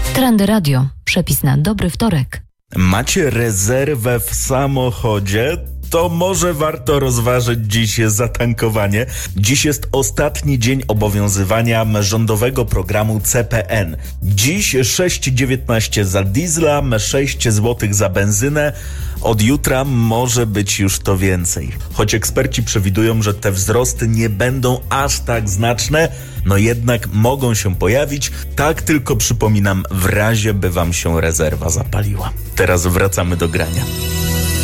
Trendy Radio. Przepis na dobry wtorek. Macie rezerwę w samochodzie? To może warto rozważyć dziś zatankowanie. Dziś jest ostatni dzień obowiązywania rządowego programu CPN. Dziś 6,19 za diesla, 6 zł za benzynę. Od jutra może być już to więcej. Choć eksperci przewidują, że te wzrosty nie będą aż tak znaczne, no jednak mogą się pojawić. Tak tylko przypominam, w razie by wam się rezerwa zapaliła. Teraz wracamy do grania.